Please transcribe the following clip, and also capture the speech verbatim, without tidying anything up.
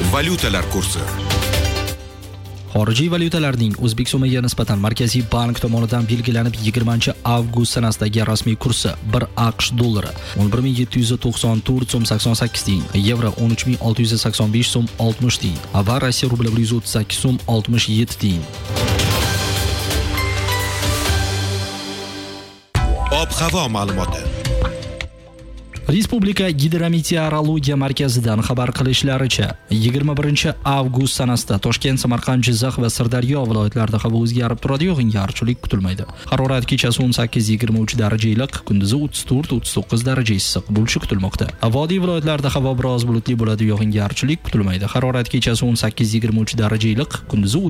Valyutalar kursi. Xorijiy valyutalarning o'zbek so'miga nisbatan Markaziy bank tomonidan belgilanib yigirmanchi avgust sanasidagi rasmiy kursi bir AQSh dollari o'n bir ming yetti yuz to'qson to'rt so'm sakson sakkiz tiyin, yevro o'n uch ming olti yuz sakson besh so'm oltmish tiyin va Rossiya rubli bir yuz o'ttiz sakkiz so'm oltmish yetti tiyin. Ob-havo ma'lumoti. Respublika Gidrometeorologiya markazidan xabar qilishlaricha, yigirma birinchi avgust sanasida Toshkent, Samarqand, Jizzax va Sirdaryo viloyatlarida havo o'zgarib turadi, yog'ingarchilik kutilmaydi. Harorat kechasi o'n sakkiz yigirma uch darajali iliq, kunduzi o'ttiz to'rt o'ttiz to'qqiz darajali issiq bo'lishi kutilmoqda. Vodiy viloyatlarida havo biroz bulutli bo'ladi, yog'ingarchilik kutilmaydi. Harorat kechasi o'n sakkiz yigirma uch darajali iliq, kunduzi